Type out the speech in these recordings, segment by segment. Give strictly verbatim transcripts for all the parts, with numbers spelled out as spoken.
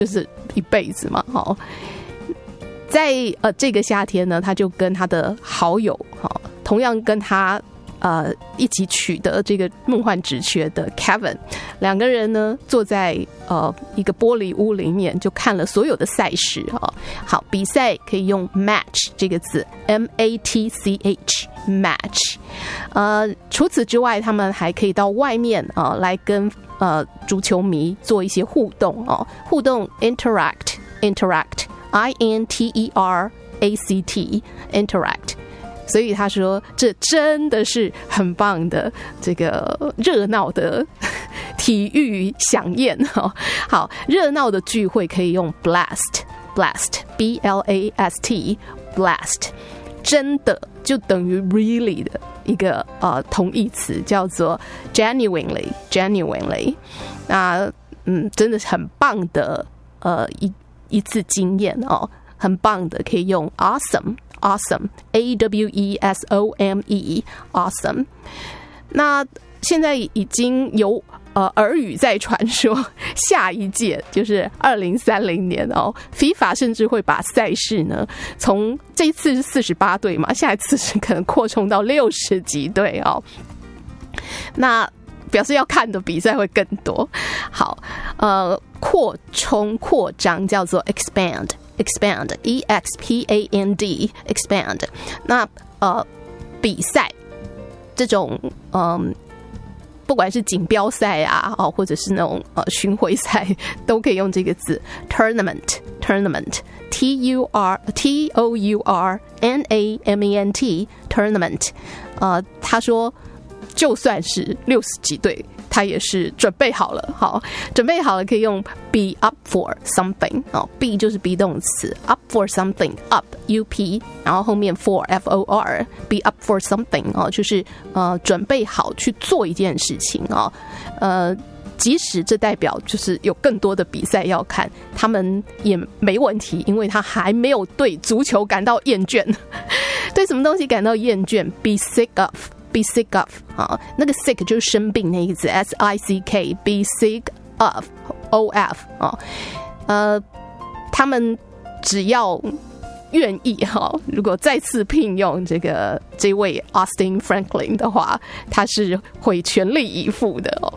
就是一辈子嘛。好，在呃这个夏天呢，他就跟他的好友，好，同样跟他呃一起取得这个梦幻职缺的 Kevin， 两个人呢坐在呃一个玻璃屋里面，就看了所有的赛事啊。好，比赛可以用 match 这个字 ，M A T C H match。呃，除此之外，他们还可以到外面啊、呃、来跟呃足球迷做一些互动哦，互动 interact interact I N T E R A C T interact。所以他说，这真的是很棒的这个热闹的体育飨宴哈。好，热闹的聚会可以用 blast blast B L A S T blast， 真的就等于 really 的一个呃同义词，叫做 genuinely genuinely。那嗯，真的是很棒的呃一一次经验哦，很棒的可以用 awesome。Awesome, A W E S O M E, awesome。那现在已经有呃耳语在传说，下一届就是二零三零年哦 ，FIFA 甚至会把赛事呢从这一次是四十八队嘛，下一次是可能扩充到六十几队哦。那表示要看的比赛会更多。好，呃，扩充扩张叫做 expand。expand E X P A N D expand。 那呃比赛这种嗯不管是锦标赛啊、哦、或者是那种呃巡回赛都可以用这个字 tournament tournament T U R T O U R N A M E N T tournament。 呃他说就算是六十几队他也是准备好了。好，准备好了可以用 be up for something、哦、be 就是 be 动词 up for something up U P 然后后面 for F O R be up for something、哦、就是呃准备好去做一件事情、哦、呃即使这代表就是有更多的比赛要看，他们也没问题，因为他还没有对足球感到厌倦。对什么东西感到厌倦 be sick of，be sick of 啊，那个 sick 就是生病那个字 S I C K be sick of O F 啊，呃，他们只要愿意哈，如果再次聘用这个这位 Austin Franklin 的话，他是会全力以赴的哦。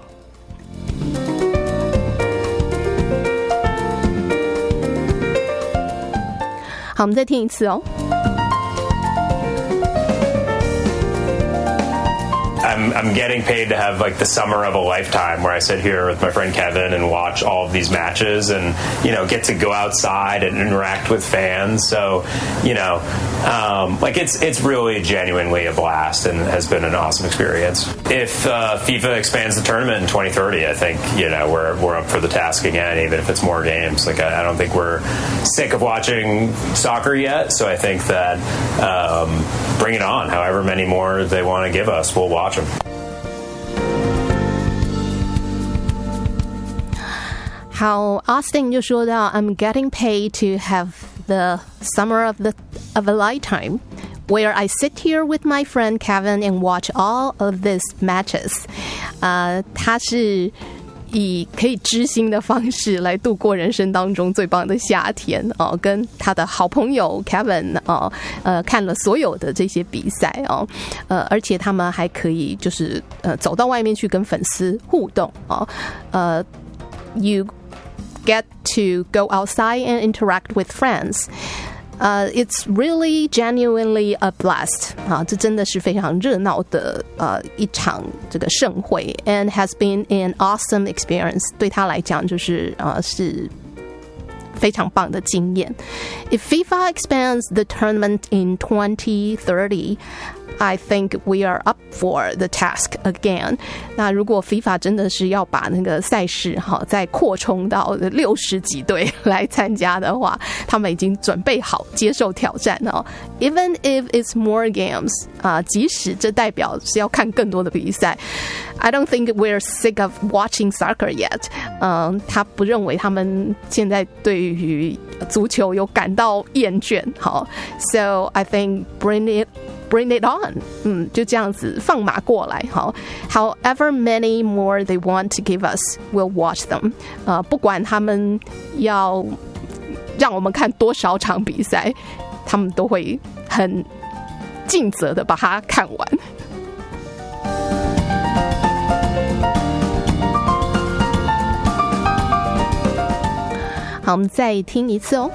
好，我们再听一次哦。 I'm, I'm getting paid to have like the summer of a lifetime where I sit here with my friend Kevin and watch all of these matches and, you know, get to go outside and interact with fans. So, you know, um, like it's, it's really genuinely a blast and has been an awesome experience. If uh, FIFA expands the tournament in twenty thirty, I think, you know, we're, we're up for the task again, even if it's more games. Like I, I don't think we're sick of watching soccer yet. So I think that um, bring it on. However many more they want to give us, we'll watch them. 好 Austin 就说到 I'm getting paid to have the summer of, the, of a lifetime where I sit here with my friend Kevin and watch all of these matches、呃、他是以可以知心的方式来度过人生当中最棒的夏天、哦、跟他的好朋友 Kevin、哦呃、看了所有的这些比赛、哦呃、而且他们还可以就是、呃、走到外面去跟粉丝互动、哦呃、You get to go outside and interact with friends.Uh, it's really genuinely a blast 啊，这真的是非常热闹的呃一场这个盛会 and has been an awesome experience 对他来讲就是呃是非常棒的经验。If FIFA expands the tournament in twenty thirty I think we are up for the task again. 那如果 FIFA 真的是要把那个赛事哈再扩充到六十几队来参加的话，他们已经准备好接受挑战哦。Even if it's more games 啊、呃，即使这代表是要看更多的比赛 ，I don't think we're sick of watching soccer yet. 嗯、呃，他不认为他们现在对于足球有感到厌倦。好 ，So I think bring it. bring it on， 嗯，就这样子放马过来。好 ，However many more they want to give us, we'll watch them。呃，不管他们要让我们看多少场比赛，他们都会很尽责的把它看完。好，我们再听一次哦。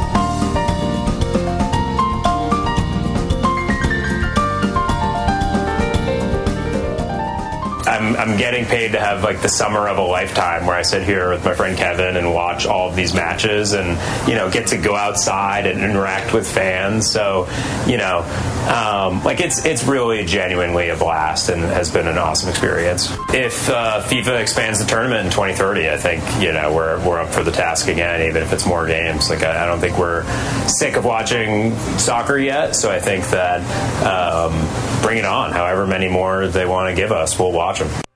I'm, I'm getting paid to have like the summer of a lifetime where I sit here with my friend Kevin and watch all of these matches and, you know, get to go outside and interact with fans. So, you know, um, like it's it's really genuinely a blast and has been an awesome experience. If uh, FIFA expands the tournament in twenty thirty, I think, you know, we're we're up for the task again, even if it's more games. Like I, I don't think we're sick of watching soccer yet. So I think that um, bring it on. However many more they want to give us, we'll watch them.